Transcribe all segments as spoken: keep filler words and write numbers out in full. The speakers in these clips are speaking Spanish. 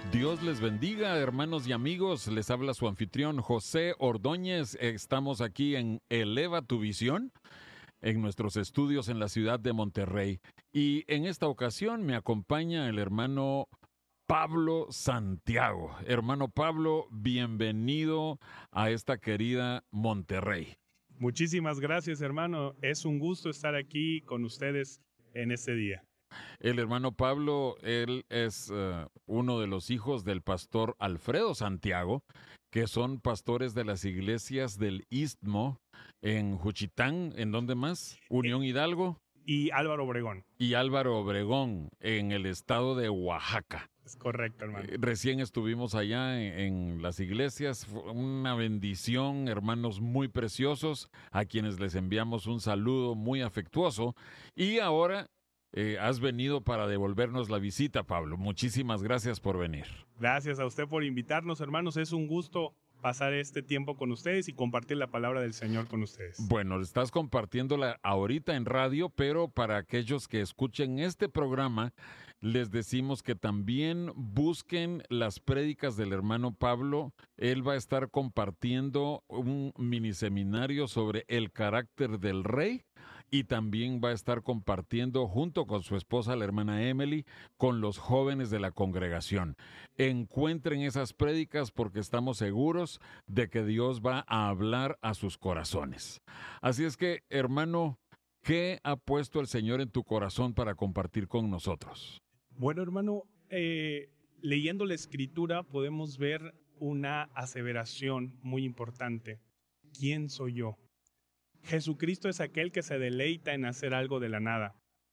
Dios les bendiga, hermanos y amigos. Les habla su anfitrión José Ordóñez. Estamos aquí en Eleva tu Visión, en nuestros estudios en la ciudad de Monterrey. Y en esta ocasión me acompaña el hermano Pablo Santiago. Hermano Pablo, bienvenido a esta querida Monterrey. Muchísimas gracias, hermano. Es un gusto estar aquí con ustedes en este día. El hermano Pablo, él es uh, uno de los hijos del pastor Alfredo Santiago, que son pastores de las iglesias del Istmo en Juchitán, ¿en dónde más? Unión Hidalgo. Y Álvaro Obregón. Y Álvaro Obregón, en el estado de Oaxaca. Es correcto, hermano. Eh, Recién estuvimos allá en, en las iglesias, fue una bendición, hermanos muy preciosos, a quienes les enviamos un saludo muy afectuoso. Y ahora Eh, has venido para devolvernos la visita, Pablo. Muchísimas gracias por venir. Gracias a usted por invitarnos, hermanos. Es un gusto pasar este tiempo con ustedes y compartir la palabra del Señor con ustedes. Bueno, estás compartiéndola ahorita en radio, pero para aquellos que escuchen este programa, les decimos que también busquen las prédicas del hermano Pablo. Él va a estar compartiendo un miniseminario sobre el carácter del rey. Y también va a estar compartiendo junto con su esposa, la hermana Emily, con los jóvenes de la congregación. Encuentren esas prédicas porque estamos seguros de que Dios va a hablar a sus corazones. Así es que, hermano, ¿qué ha puesto el Señor en tu corazón para compartir con nosotros? Bueno, hermano, eh, leyendo la Escritura podemos ver una aseveración muy importante. ¿Quién soy yo? Jesucristo es aquel que se deleita en hacer algo de la nada.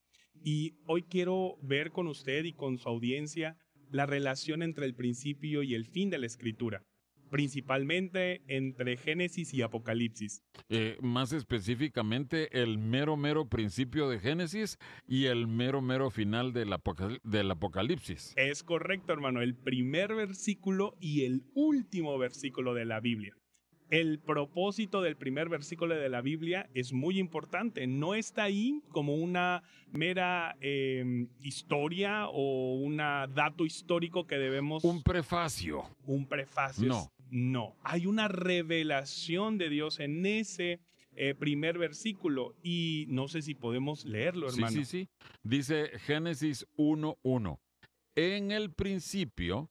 Y hoy quiero ver con usted y con su audiencia la relación entre el principio y el fin de la Escritura, principalmente entre Génesis y Apocalipsis. Eh, más específicamente, el mero, mero principio de Génesis y el mero, mero final del, apocal- del Apocalipsis. Es correcto, hermano, el primer versículo y el último versículo de la Biblia. El propósito del primer versículo de la Biblia es muy importante. No está ahí como una mera eh, historia o un dato histórico que debemos... Un prefacio. Un prefacio. No. No. Hay una revelación de Dios en ese eh, primer versículo y no sé si podemos leerlo, hermano. Sí, sí, sí. Dice Génesis uno uno. En el principio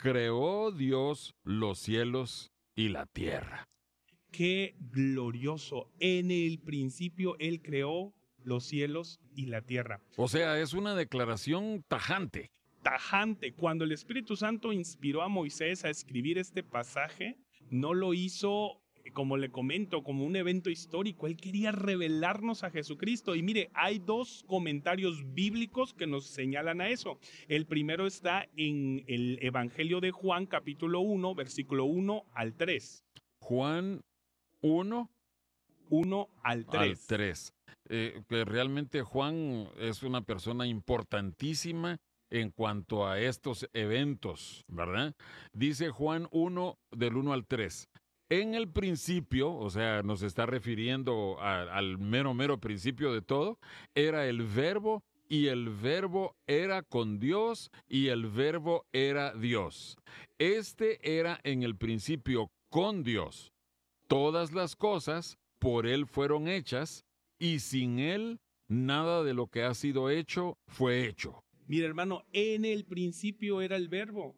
creó Dios los cielos y la tierra. Qué glorioso. En el principio Él creó los cielos y la tierra. O sea, es una declaración tajante. Tajante. Cuando el Espíritu Santo inspiró a Moisés a escribir este pasaje, no lo hizo, como le comento, como un evento histórico. Él quería revelarnos a Jesucristo. Y mire, hay dos comentarios bíblicos que nos señalan a eso. El primero está en el Evangelio de Juan, capítulo uno, versículo uno al tres. Juan uno. uno al tres. Al tres. Eh, que realmente Juan es una persona importantísima en cuanto a estos eventos, ¿verdad? Dice Juan uno, del uno al tres. En el principio, o sea, nos está refiriendo a, al mero, mero principio de todo, era el verbo y el verbo era con Dios y el verbo era Dios. Este era en el principio con Dios. Todas las cosas por Él fueron hechas y sin Él nada de lo que ha sido hecho fue hecho. Mira, hermano, en el principio era el verbo.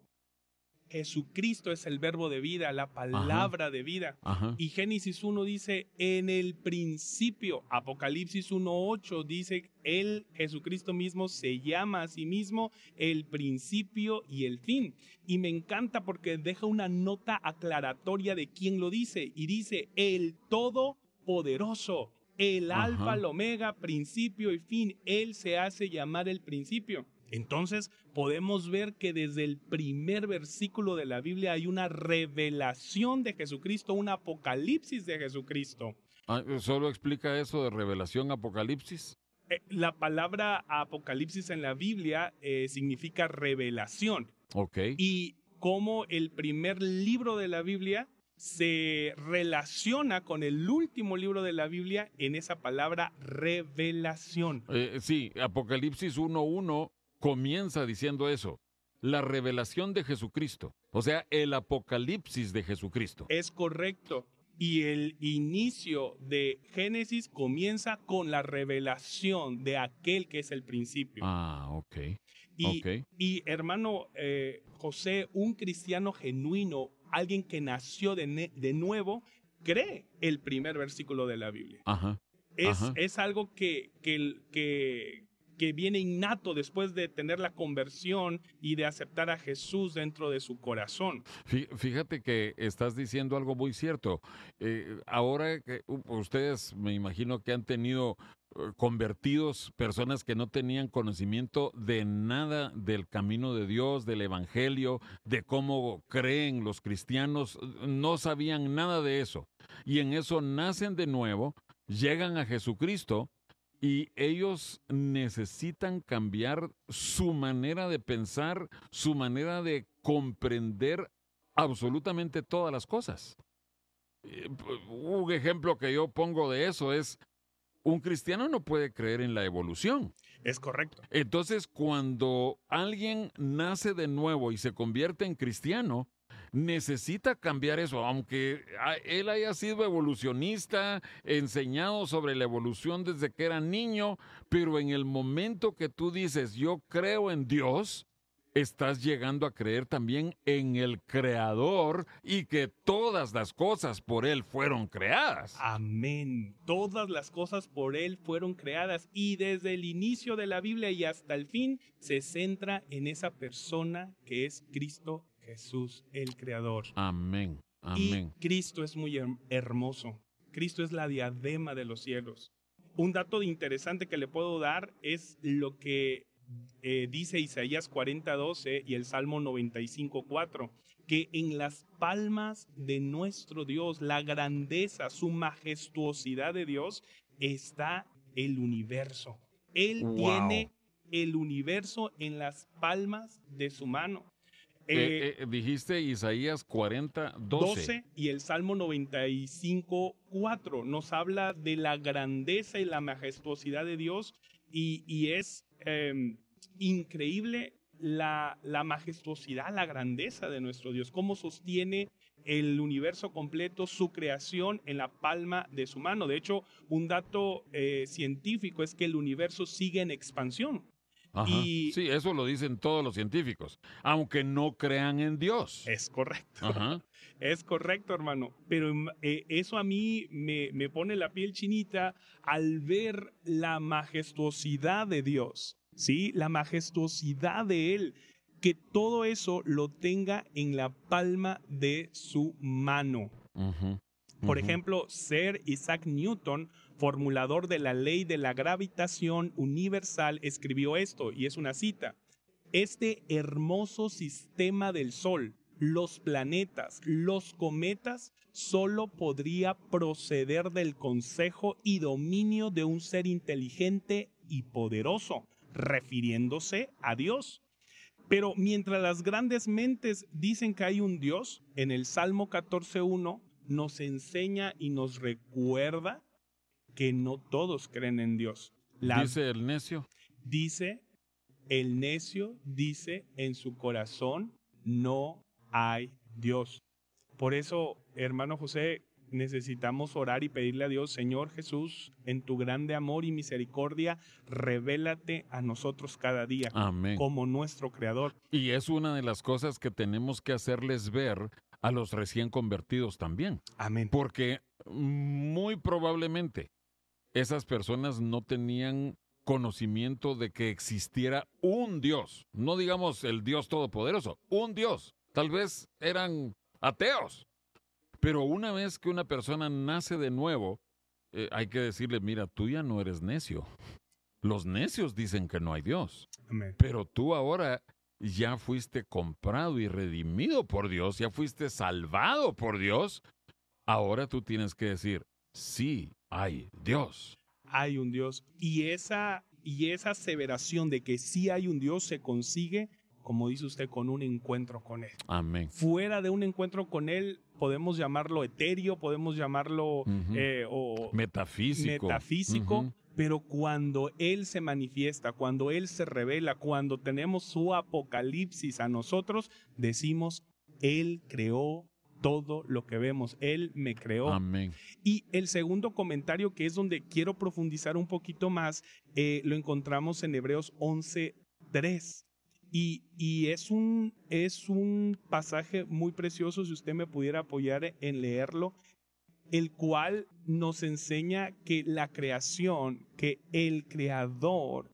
Jesucristo es el verbo de vida, la palabra Ajá. de vida. Ajá. Y Génesis uno dice, en el principio. Apocalipsis uno ocho dice, Él, Jesucristo mismo, se llama a sí mismo el principio y el fin. Y me encanta porque deja una nota aclaratoria de quién lo dice. Y dice, el Todopoderoso, el Ajá. Alfa, el Omega, principio y fin. Él se hace llamar el principio. Entonces podemos ver que desde el primer versículo de la Biblia hay una revelación de Jesucristo, un apocalipsis de Jesucristo. Ah, ¿solo explica eso de revelación, apocalipsis? Eh, la palabra apocalipsis en la Biblia eh, significa revelación. Ok. Y como el primer libro de la Biblia se relaciona con el último libro de la Biblia en esa palabra revelación. Eh, sí, Apocalipsis uno uno comienza diciendo eso. la revelación de Jesucristo, o sea, el apocalipsis de Jesucristo. Es correcto. Y el inicio de Génesis comienza con la revelación de aquel que es el principio. Ah, ok. Y, okay. y hermano eh, José, un cristiano genuino, alguien que nació de, ne- de nuevo, cree el primer versículo de la Biblia. Ajá. Es, Ajá. es algo que, que, que, que viene innato después de tener la conversión y de aceptar a Jesús dentro de su corazón. Fíjate que estás diciendo algo muy cierto. Eh, ahora que ustedes me imagino que han tenido eh, convertidos, personas que no tenían conocimiento de nada del camino de Dios, del Evangelio, de cómo creen los cristianos, no sabían nada de eso. Y en eso nacen de nuevo, llegan a Jesucristo. Y ellos necesitan cambiar su manera de pensar, su manera de comprender absolutamente todas las cosas. Un ejemplo que yo pongo de eso es, un cristiano no puede creer en la evolución. Es correcto. Entonces, cuando alguien nace de nuevo y se convierte en cristiano, necesita cambiar eso, aunque él haya sido evolucionista, enseñado sobre la evolución desde que era niño, pero en el momento que tú dices, yo creo en Dios, estás llegando a creer también en el Creador y que todas las cosas por Él fueron creadas. Amén. Todas las cosas por Él fueron creadas y desde el inicio de la Biblia y hasta el fin se centra en esa persona que es Cristo Jesús, el Creador. Amén, amén. Y Cristo es muy hermoso. Cristo es la diadema de los cielos. Un dato interesante que le puedo dar es lo que eh, dice Isaías cuarenta, doce y el Salmo noventa y cinco, cuatro, que en las palmas de nuestro Dios, la grandeza, su majestuosidad de Dios, está el universo. Él Wow. tiene el universo en las palmas de su mano. Eh, eh, dijiste Isaías cuarenta, doce. doce y el Salmo noventa y cinco, cuatro nos habla de la grandeza y la majestuosidad de Dios y, y es eh, increíble la, la majestuosidad, la grandeza de nuestro Dios, cómo sostiene el universo completo, su creación en la palma de su mano. De hecho, un dato eh, científico es que el universo sigue en expansión. Ajá. Y sí, eso lo dicen todos los científicos, aunque no crean en Dios. Es correcto. Ajá. Es correcto, hermano. Pero eh, eso a mí me, me pone la piel chinita al ver la majestuosidad de Dios, ¿sí? La majestuosidad de Él. Que todo eso lo tenga en la palma de su mano. Uh-huh. Por Uh-huh. ejemplo, Sir Isaac Newton, formulador de la ley de la gravitación universal, escribió esto, y es una cita: este hermoso sistema del Sol, los planetas, los cometas, solo podría proceder del consejo y dominio de un ser inteligente y poderoso, refiriéndose a Dios. Pero mientras las grandes mentes dicen que hay un Dios, en el Salmo catorce uno nos enseña y nos recuerda que no todos creen en Dios. La, dice el necio. Dice, el necio dice en su corazón, no hay Dios. Por eso, hermano José, necesitamos orar y pedirle a Dios, Señor Jesús, en tu grande amor y misericordia, revélate a nosotros cada día. Amén. Como nuestro Creador. Y es una de las cosas que tenemos que hacerles ver a los recién convertidos también. Amén. Porque muy probablemente esas personas no tenían conocimiento de que existiera un Dios, no digamos el Dios todopoderoso, un Dios. Tal vez eran ateos, pero una vez que una persona nace de nuevo, eh, hay que decirle, mira, tú ya no eres necio. Los necios dicen que no hay Dios, Amén. pero tú ahora ya fuiste comprado y redimido por Dios, ya fuiste salvado por Dios. Ahora tú tienes que decir, sí, hay Dios. Hay un Dios. Y esa, y esa aseveración de que sí hay un Dios se consigue, como dice usted, con un encuentro con Él. Amén. Fuera de un encuentro con Él, podemos llamarlo etéreo, podemos llamarlo uh-huh. eh, o metafísico. metafísico Uh-huh. Pero cuando Él se manifiesta, cuando Él se revela, cuando tenemos su apocalipsis a nosotros, decimos, Él creó todo lo que vemos. Él me creó. Amén. Y el segundo comentario, que es donde quiero profundizar un poquito más, eh, lo encontramos en Hebreos once tres. Y, y es, un, es un pasaje muy precioso, si usted me pudiera apoyar en leerlo, el cual nos enseña que la creación, que el creador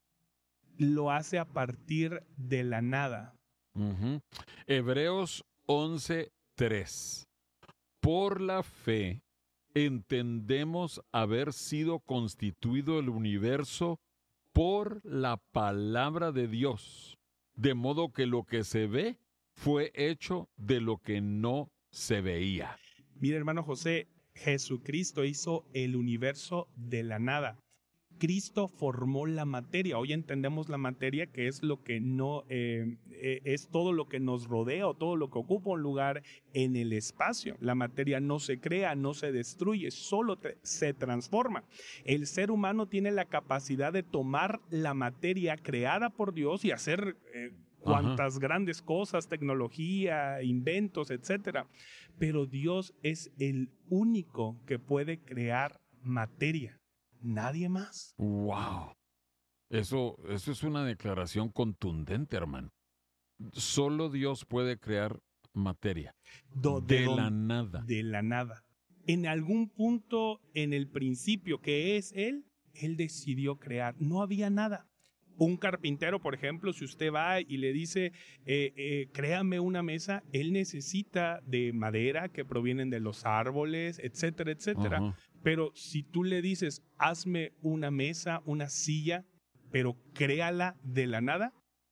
lo hace a partir de la nada. Uh-huh. Hebreos once tres. Por la fe entendemos haber sido constituido el universo por la palabra de Dios, de modo que lo que se ve fue hecho de lo que no se veía. Mira, hermano José, Jesucristo hizo el universo de la nada. Cristo formó la materia. Hoy entendemos la materia, que es lo que no eh, eh, es todo lo que nos rodea o todo lo que ocupa un lugar en el espacio. La materia no se crea, no se destruye, solo te, se transforma. El ser humano tiene la capacidad de tomar la materia creada por Dios y hacer eh, cuantas Ajá. grandes cosas, tecnología, inventos, etcétera. Pero Dios es el único que puede crear materia. Nadie más. ¡Wow! Eso, eso es una declaración contundente, hermano. Solo Dios puede crear materia. Do, de de la don, nada. De la nada. En algún punto, en el principio, que es Él, Él decidió crear. No había nada. Un carpintero, por ejemplo, si usted va y le dice, eh, eh, créame una mesa, él necesita de madera que provienen de los árboles, etcétera, etcétera. Uh-huh. Pero si tú le dices, hazme una mesa, una silla, pero créala de la nada,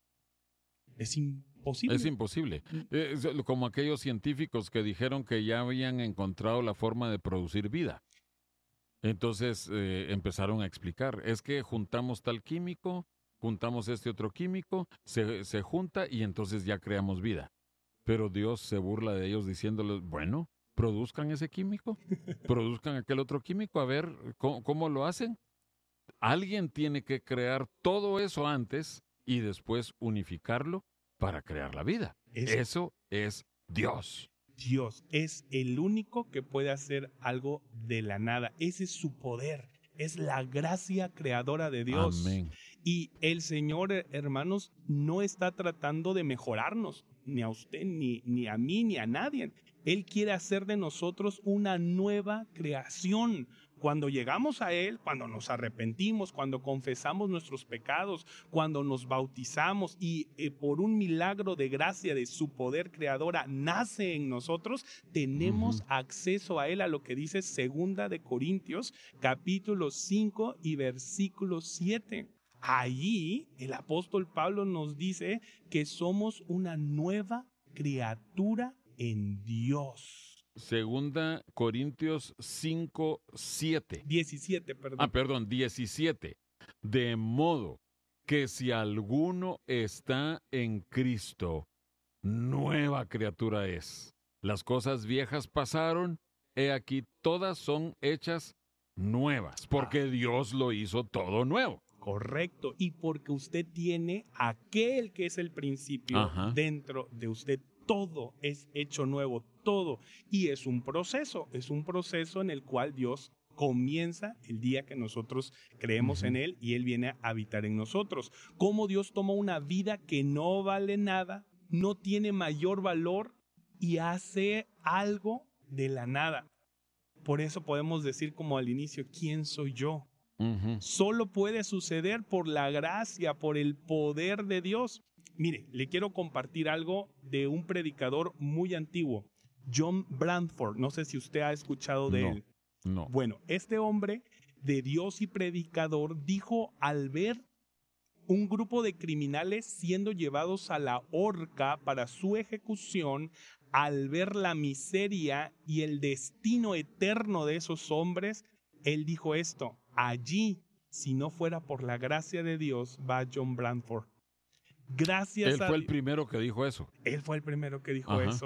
es imposible. Es imposible. Es como aquellos científicos que dijeron que ya habían encontrado la forma de producir vida. Entonces eh, empezaron a explicar, es que juntamos tal químico, juntamos este otro químico, se, se junta y entonces ya creamos vida. Pero Dios se burla de ellos diciéndoles, bueno, produzcan ese químico, produzcan aquel otro químico, a ver cómo, cómo lo hacen. Alguien tiene que crear todo eso antes y después unificarlo para crear la vida. Eso, eso es Dios. Dios es el único que puede hacer algo de la nada. Ese es su poder. Es la gracia creadora de Dios. Amén. Y el Señor, hermanos, no está tratando de mejorarnos, ni a usted, ni, ni a mí, ni a nadie. Él quiere hacer de nosotros una nueva creación. Cuando llegamos a Él, cuando nos arrepentimos, cuando confesamos nuestros pecados, cuando nos bautizamos y eh, por un milagro de gracia de su poder creadora nace en nosotros, tenemos uh-huh. acceso a Él, a lo que dice Segunda de Corintios, capítulo cinco y versículo siete. Allí el apóstol Pablo nos dice que somos una nueva criatura en Dios. Segunda Corintios cinco, siete. diecisiete, perdón. Ah, perdón, diecisiete. De modo que si alguno está en Cristo, nueva criatura es. Las cosas viejas pasaron, he aquí todas son hechas nuevas, porque ah. Dios lo hizo todo nuevo. Correcto, y porque usted tiene aquel que es el principio Ajá. dentro de usted. Todo es hecho nuevo, todo. Y es un proceso, es un proceso en el cual Dios comienza el día que nosotros creemos uh-huh. en Él y Él viene a habitar en nosotros. Cómo Dios toma una vida que no vale nada, no tiene mayor valor y hace algo de la nada. Por eso podemos decir como al inicio, ¿quién soy yo? Uh-huh. Solo puede suceder por la gracia, por el poder de Dios. Mire, le quiero compartir algo de un predicador muy antiguo, John Bradford. No sé si usted ha escuchado de no, él. No. Bueno, este hombre de Dios y predicador dijo al ver un grupo de criminales siendo llevados a la horca para su ejecución, al ver la miseria y el destino eterno de esos hombres, él dijo esto: allí, si no fuera por la gracia de Dios, va John Bradford. Gracias Él a fue el primero que dijo eso. Él fue el primero que dijo Ajá. eso.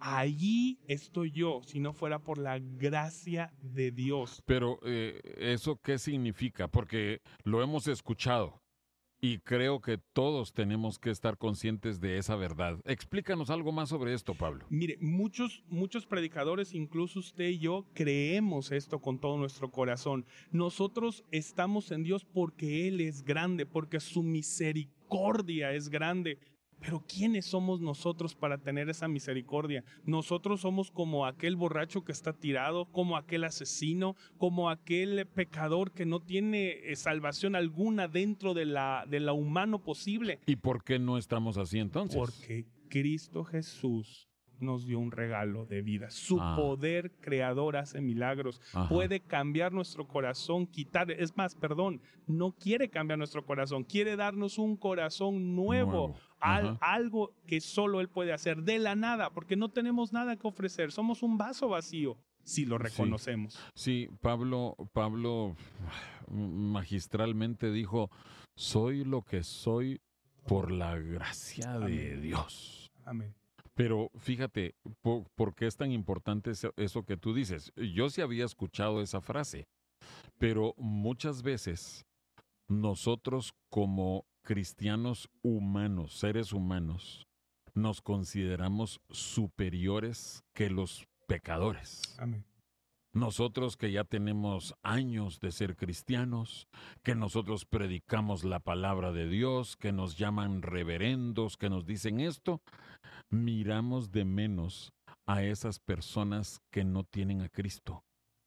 allí estoy yo, si no fuera por la gracia de Dios. Pero eh, ¿eso qué significa? Porque lo hemos escuchado y creo que todos tenemos que estar conscientes de esa verdad. Explícanos algo más sobre esto, Pablo. Mire, muchos, muchos predicadores, incluso usted y yo, creemos esto con todo nuestro corazón. Nosotros estamos en Dios porque Él es grande, porque su misericordia es grande. Pero ¿quiénes somos nosotros para tener esa misericordia? Nosotros somos como aquel borracho que está tirado, como aquel asesino, como aquel pecador que no tiene eh, salvación alguna dentro de la, de la humano posible. ¿Y por qué no estamos así entonces? Porque Cristo Jesús nos dio un regalo de vida. Su Ah. poder creador hace milagros. Ajá. Puede cambiar nuestro corazón, quitar, es más, perdón, no quiere cambiar nuestro corazón, quiere darnos un corazón nuevo, Nuevo. al- Ajá. algo que solo Él puede hacer de la nada, porque no tenemos nada que ofrecer, somos un vaso vacío, si lo reconocemos. Sí, Pablo, Pablo magistralmente dijo, soy lo que soy por la gracia de Amén. Dios. Amén. Pero fíjate, ¿por, por qué es tan importante eso, eso que tú dices? Yo sí había escuchado esa frase, pero muchas veces nosotros como cristianos humanos, seres humanos, nos consideramos superiores que los pecadores. Amén. Nosotros que ya tenemos años de ser cristianos, que nosotros predicamos la palabra de Dios, que nos llaman reverendos, que nos dicen esto, miramos de menos a esas personas que no tienen a Cristo.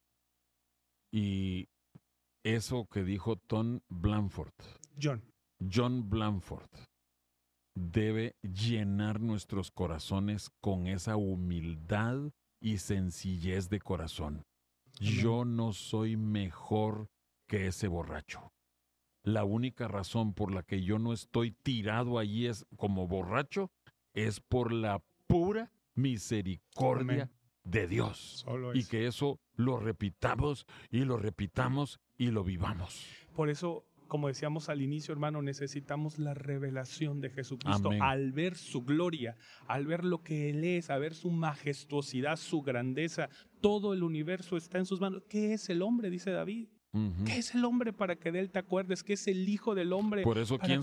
Y eso que dijo Tom Blanford, John. John Blanford, debe llenar nuestros corazones con esa humildad y sencillez de corazón. Yo no soy mejor que ese borracho. La única razón por la que yo no estoy tirado allí es como borracho es por la pura misericordia Amén. de Dios. Solo Y eso. que eso lo repitamos y lo repitamos y lo vivamos. Por eso, como decíamos al inicio, hermano, necesitamos la revelación de Jesucristo. Amén. Al ver su gloria, al ver lo que Él es, al ver su majestuosidad, su grandeza, todo el universo está en sus manos. ¿Qué es el hombre? Dice David. Ujú. ¿Qué es el hombre para que de Él te acuerdes? ¿Qué es el Hijo del hombre? Por eso, para ¿quién